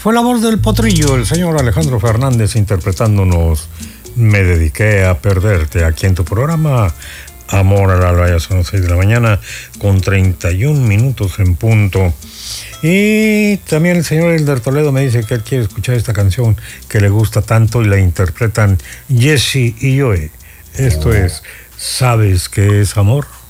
Fue la voz del potrillo, el señor Alejandro Fernández, interpretándonos Me dediqué a perderte, aquí en tu programa Amor al Alba. Ya son las 6 de la mañana con 31 minutos en punto. Y también el señor Elder Toledo me dice que él quiere escuchar esta canción que le gusta tanto y la interpretan Jesse y Joe. Esto es ¿Sabes qué es amor?